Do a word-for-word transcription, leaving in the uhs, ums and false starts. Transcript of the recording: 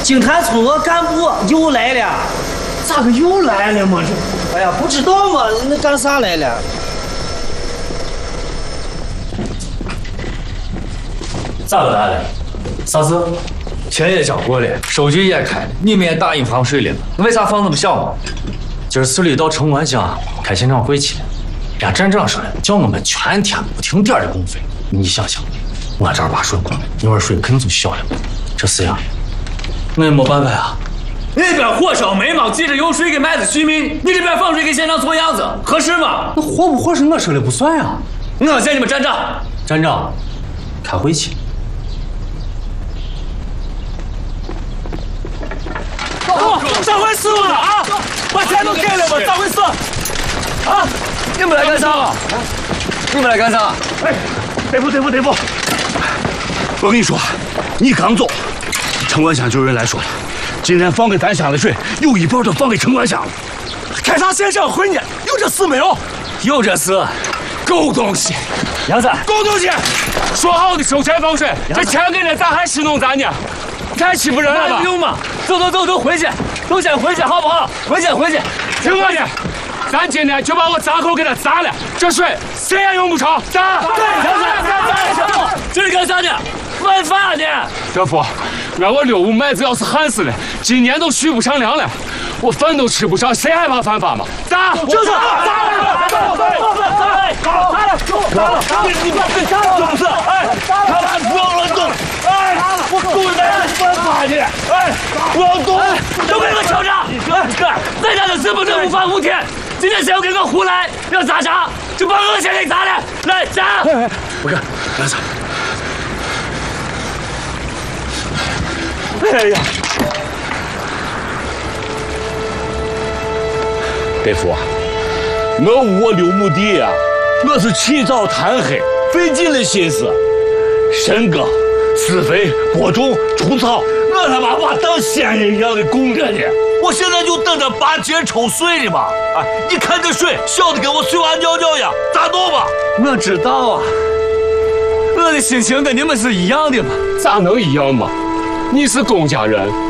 金坛村委干部又来了。 咋个又来了嘛？这， 哎呀，不知道嘛，那干啥来了？ 咋个来了？啥事？钱也交过了，收据也开了，你们也打印防水了，为啥放那么小嘛？今儿市里到城关乡开现场会去了，人家站长说叫我们全天不停点的供水。你想想，我这儿把水关了，一会儿水肯定就小了。这事呀，我也没办法呀。那边火烧眉毛，记着用水给麦子续命，你这边放水给现场做样子，合适吗？ 那火不火是我说了不算呀。 我见你们站长，站长，开会去。 哦，咋回事嘛？啊，把钱都给了吗？咋回事？啊， 你们来干啥？你们来干啥？ 哎，对不对不对不，我跟你说，你刚走，城关乡就有人来说了。今天放给咱乡的水，有一半都放给城关乡了。开啥现场会呢？有这事没有？ 有这事， 狗东西！ 杨子， 狗东西！说好的收钱放水，这钱给人，咱还侍弄咱呢？太欺负人了吧？ 不用嘛，走走走走，回去，都先回去好不好？回去回去。 听我的，咱今天就把我闸口给他砸了，这水谁也用不着。砸！ 对，杨子，杨子，这是干啥呢？犯法呢！ 德福，俺我六五麦子要是旱死了，今年都续不上粮了，我饭都吃不上，谁害怕犯法嘛？打！ 就是打！打了！打了！打了！打了！打了！你你别别打了！就是哎，他俩不要乱动！哎，我动的犯法呢！哎，不要动！都给我瞅着！哥哥，咱家的事不能无法无天。今天谁要给我胡来，要砸啥？就把我先给砸了！来砸！ 我看，来砸！ 哎呀， 大夫，我我六亩地呀，我是起早贪黑，费尽了心思，深耕、施肥、播种、除草，我他妈把当仙人一样的供着呢。我现在就等着拔节抽水呢嘛！哎，你看这水小的跟我水娃尿尿一样，咋弄吧？ 我知道啊，我的心情跟你们是一样的嘛。 咋能一样嘛？你是公家人，